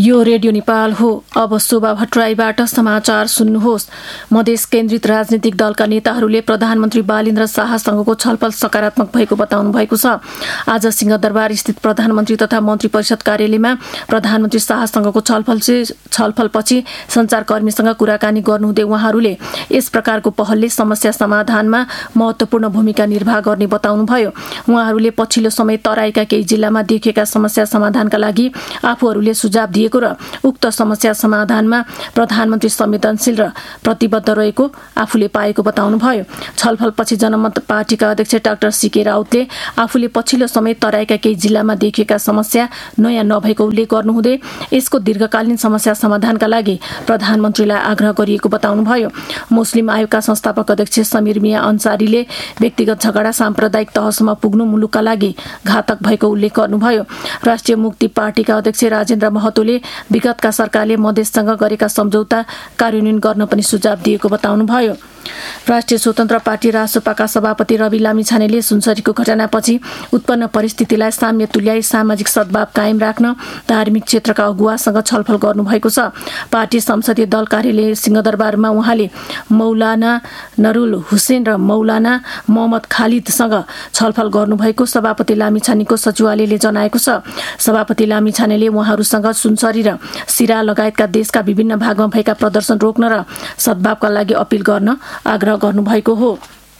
यो रेडियो नेपाल हो। अब शोभा भट्टराईबाट समाचार सुन्नुहोस्। मधेस केन्द्रित राजनीतिक दलका नेताहरूले प्रधानमन्त्री बालेन्द्र शाहसँगको छलफल सकारात्मक भएको बताउनु भएको छ। आज सिंहदरबार स्थित प्रधानमन्त्री तथा मन्त्री परिषद कार्यालयमा प्रधानमन्त्री शाहसँगको छलफलपछि सञ्चारकर्मीसँग कुराकानी गर्नुहुँदै उहाँहरूले यस प्रकारको पहलले समस्या समाधानमा महत्त्वपूर्ण भूमिका निर्वाह गर्ने बताउनुभयो। उहाँहरूले पछिल्लो समय तराईका केही जिल्लामा देखिएका समस्या समाधानका लागि आफूहरूले सुझाव दिएको र उक्त समस्या समाधानमा प्रधानमन्त्री संवेदनशील र प्रतिबद्ध रहेको आफूले पाएको बताउनुभयो। छलफलपछि जनमत पार्टीका अध्यक्ष डाक्टर सीके राउतले आफूले पछिल्लो समय तराईका केही जिल्लामा देखिएका समस्या नयाँ नभएको उल्लेख गर्नुहुँदै यसको दीर्घकालीन समस्या समाधानका लागि प्रधानमन्त्रीलाई आग्रह गरिएको बताउनुभयो। मुस्लिम आयोगका संस्थापक अध्यक्ष समीर मिया अन्सारीले व्यक्तिगत झगडा साम्प्रदायिक तहसम्म पुग्नु मुलुकका लागि घातक भएको उल्लेख गर्नुभयो। राष्ट्रिय मुक्ति पार्टीका अध्यक्ष राजेन्द्र महतोले विगतका सरकारले मधेससँग गरेका सम्झौता कार्यान्वयन गर्न पनि सुझाव दिएको बताउनुभयो। राष्ट्रिय स्वतन्त्र पार्टी रासपाका सभापति रवि लामिछानेले सुनसरीको घटनापछि उत्पन्न परिस्थितिलाई साम्य तुल्याई सामाजिक सद्भाव कायम राख्न धार्मिक क्षेत्रका अगुवासँग छलफल गर्नुभएको छ। पार्टी संसदीय दल कार्यालय सिंहदरबारमा उहाँले मौलाना नरुल हुसेन र मौलाना मोहम्मद खालिदसँग छलफल गर्नुभएको सभापति लामिछानेको सचिवालयले जनाएको छ। सभापति लामिछानेले उहाँहरूसँग सुनसरी र सिरा लगायतका देशका विभिन्न भागमा भएका प्रदर्शन रोक्न र सद्भावका लागि अपील गर्न आग्रह गर्नुभएको हो।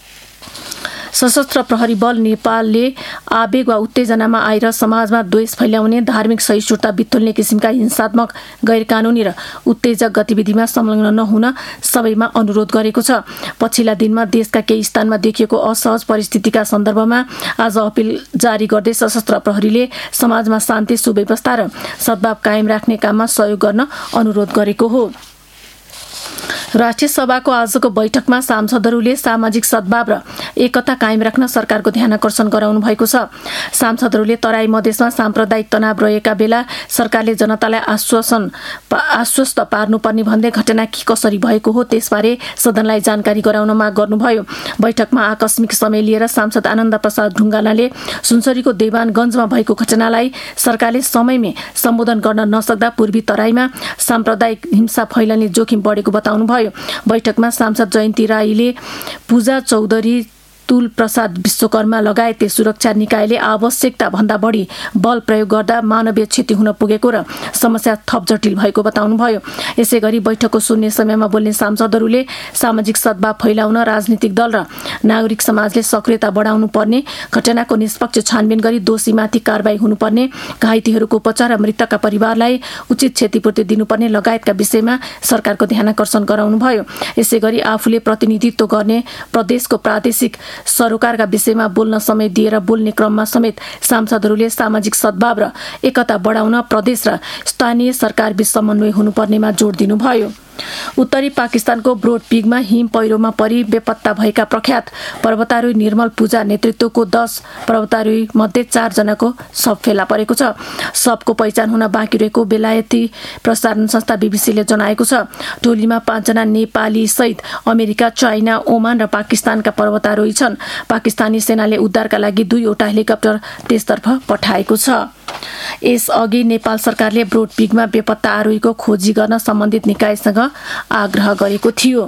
सशस्त्र प्रहरी बल नेपालले आवेग वा उत्तेजनामा आएर समाजमा द्वेष फैल्याउने धार्मिक सहिष्णुता बिथोल्ने किसिमका हिंसात्मक गैरकानूनी र उत्तेजक गतिविधिमा संलग्न नहुन सबैमा अनुरोध गरेको छ। पछिल्ला दिनमा देशका केही स्थानमा देखिएको असहज परिस्थितिका सन्दर्भमा आज अपील जारी गर्दै सशस्त्र प्रहरीले समाजमा शान्ति सुव्यवस्था र सद्भाव कायम राख्ने काममा सहयोग गर्न अनुरोध गरेको हो। राष्ट्रिय सभाको आजको बैठकमा सांसदहरूले सामाजिक सद्भाव र एकता कायम राख्न सरकारको ध्यान आकर्षण गराउनु भएको छ। सांसदहरूले तराई मधेसमा साम्प्रदायिक तनाव रहेका बेला सरकारले जनतालाई आश्वस्त पार्नुपर्ने भन्दै घटना के कसरी भएको हो त्यसबारे सदनलाई जानकारी गराउन माग गर्नुभयो। बैठकमा आकस्मिक समय लिएर सांसद आनन्द प्रसाद ढुङ्गानाले सुनसरीको देवानगञ्जमा भएको घटनालाई सरकारले समयमै सम्बोधन गर्न नसक्दा पूर्वी तराईमा साम्प्रदायिक हिंसा फैलने जोखिम बढेको बताउनुभयो। बैठकमा सांसद जयन्ती राईले पूजा चौधरी तुल प्रसाद विश्वकर्मा लगायत सुरक्षा निकायले आवश्यकता भन्दा बढी बल प्रयोग गर्दा मानवीय क्षति हुन पुगेको र समस्या थप जटिल भएको बताउनुभयो। यसैगरी बैठकको शून्य समयमा बोल्ने सांसदहरूले सामाजिक सद्भाव फैलाउन राजनीतिक दल र नागरिक समाजले सक्रियता बढाउनु पर्ने, घटनाको निष्पक्ष छानबिन गरी दोषीमाथि कारबाही हुनुपर्ने, घाइतेहरूको उपचार र मृतकका परिवारलाई उचित क्षतिपूर्ति दिनुपर्ने लगायतका विषयमा सरकारको ध्यानाकर्षण गराउनुभयो। यसैगरी आफूले प्रतिनिधित्व गर्ने प्रदेशको प्रादेशिक सरोकारका विषयमा बोल्न समय दिएर बोल्ने क्रममा समेत सांसदहरूले सामाजिक सद्भाव र एकता बढाउन प्रदेश र स्थानीय सरकार बीच समन्वय हुनुपर्नेमा जोड दिनुभयो। उत्तरी पाकिस्तानको ब्रोडपिगमा हिम पहिरोमा परि बेपत्ता भएका प्रख्यात पर्वतारोही निर्मल पूजा नेतृत्वको 10 पर्वतारोही मध्ये 4 जनाको शव फेला परेको छ। शवको पहिचान हुन बाँकी रहेको बेलायती प्रसारण संस्था बीबीसीले जनाएको छ। टोलीमा 5 जना नेपाली सहित अमेरिका, चाइना, ओमान र पाकिस्तानका पर्वतारोही छन्। पाकिस्तानी सेनाले उद्धारका लागि 2 वटा हेलिकप्टर त्यसतर्फ पठाएको छ। यसअघि नेपाल सरकारले ब्रोडपिगमा बेपत्ता आरोहीको खोजी गर्न सम्बन्धित निकायसँग आग्रह गरेको थियो।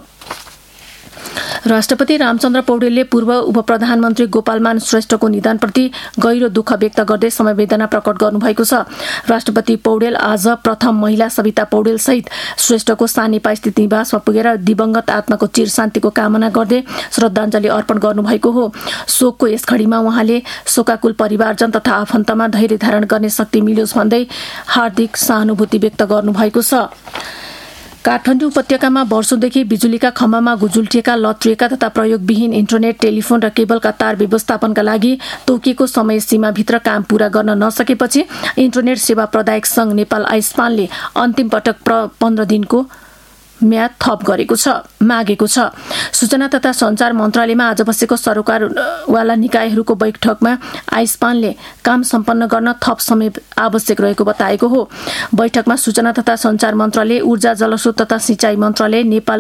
राष्ट्रपति रामचन्द्र पौडेलले पूर्व उपप्रधानमन्त्री गोपालमान श्रेष्ठको निधनप्रति गहिरो दुःख व्यक्त गर्दै समवेदना प्रकट गर्नुभएको छ। राष्ट्रपति पौडेल आज प्रथम महिला सविता पौडेल सहित श्रेष्ठको सानेपा स्थित निवासमा पुगेर दिवंगत आत्माको चिर शान्तिको कामना गर्दै श्रद्धाञ्जली अर्पण गर्नुभएको हो। शोकको यस घडीमा उहाँले शोकाकुल परिवारजन तथा आफन्तमा धैर्य धारण गर्ने शक्ति मिलोस् भन्दै हार्दिक सहानुभूति व्यक्त गर्नुभएको छ। काठमाडौँ उपत्यकामा वर्षौंदेखि बिजुलीका खम्बामा गुजुल्टिएका, लत्रिएका तथा प्रयोगविहीन इन्टरनेट, टेलिफोन र केबलका तार व्यवस्थापनका लागि तोकिएको समय सीमाभित्र काम पूरा गर्न नसकेपछि इन्टरनेट सेवा प्रदायक संघ नेपाल आइस्पानले अन्तिम पटक 15 दिनको म्याद थप मागेको छ। सूचना तथा सञ्चार मन्त्रालयमा आज बसेको सरकारवाला निकायहरूको बैठकमा आइस्पानले काम सम्पन्न गर्न थप समय आवश्यक रहेको बताएको हो। बैठकमा सूचना तथा सञ्चार मन्त्रालय, ऊर्जा जलस्रोत तथा सिँचाइ मन्त्रालय, नेपाल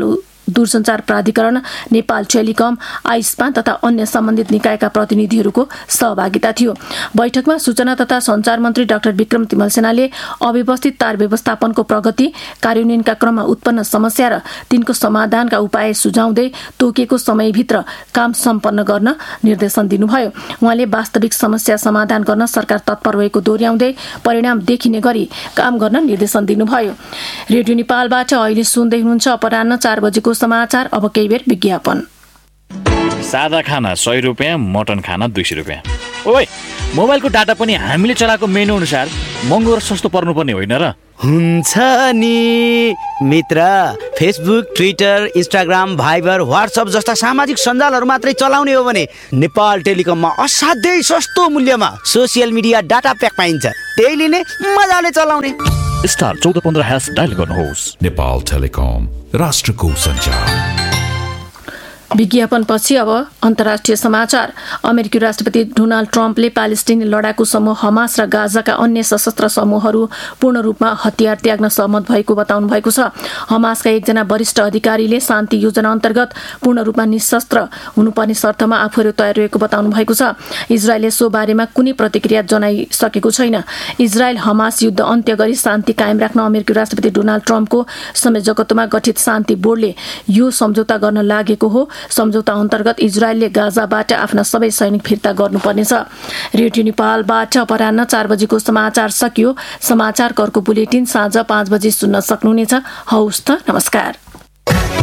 दूरसञ्चार प्राधिकरण, नेपाल टेलिकम, आइस्पा तथा अन्य सम्बन्धित निकायका प्रतिनिधिहरूको सहभागिता थियो। बैठकमा सूचना तथा सञ्चार मन्त्री डाक्टर विक्रम तिमल सेनाले अव्यवस्थित तार व्यवस्थापनको प्रगति, कार्यान्वयनका क्रममा उत्पन्न समस्या र तिनको समाधानका उपाय सुझाउँदै तोकिएको समयभित्र काम सम्पन्न गर्न निर्देशन दिनुभयो। उहाँले वास्तविक समस्या समाधान गर्न सरकार तत्पर भएको दोहोर्याउँदै परिणाम देखिने गरी काम गर्न निर्देशन दिनुभयो। रेडियो नेपालबाट अहिले सुन्दै हुनुहुन्छ अपराह्न 4 बजेको समाचार। अब केही बेर विज्ञापन। सादा खाना 100 रुपियाँ, मटन खाना 200 रुपियाँ। ओइ, मोबाइलको डाटा पनि हामीले चलाएको मेनु अनुसार महँगो र सस्तो पर्नुपर्ने होइन र? हुन्छ नि मित्र, Facebook, Twitter, Instagram, Viber, WhatsApp जस्ता सामाजिक सञ्जालहरू मात्रै चलाउने हो भने नेपाल टेलिकममा असाध्यै सस्तो मूल्यमा सोसियल मिडिया डाटा प्याक पाइन्छ। त्यही लिने, मजाले चलाउने। स्टार 1415# डायल गर्नुहोस्। नेपाल टेलिकम, राष्ट्रको सञ्चार। विज्ञापनपछि अब अन्तर्राष्ट्रिय समाचार। अमेरिकी राष्ट्रपति डोनाल्ड ट्रम्पले प्यालेस्टिनी लडाकु समूह हमास र गाजाका अन्य सशस्त्र समूहहरू पूर्ण रूपमा हतियार त्याग्न सहमत भएको बताउनु भएको छ। हमासका एकजना वरिष्ठ अधिकारीले शान्ति योजना अन्तर्गत पूर्ण रूपमा निशस्त्र हुनुपर्ने शर्तमा आफूहरू तयार रहेको बताउनु भएको छ। इजरायलले सो बारेमा कुनै प्रतिक्रिया जनाइसकेको छैन। इजरायल हमास युद्ध अन्त्य गरी शान्ति कायम राख्न अमेरिकी राष्ट्रपति डोनाल्ड ट्रम्पको संयोजकत्वमा गठित शान्ति बोर्डले यो सम्झौता गर्न लागेको हो। सम्झौता अन्तर्गत इजरायलले गाजाबाट आफ्ना सबै सैनिक फिर्ता गर्नुपर्नेछ। रेडियो नेपालबाट अपराह्न 4 बजेको समाचार सकियो। समाचारको अर्को बुलेटिन साँझ 5 बजे सुन्न सक्नुहुनेछ। हवस् त, नमस्कार।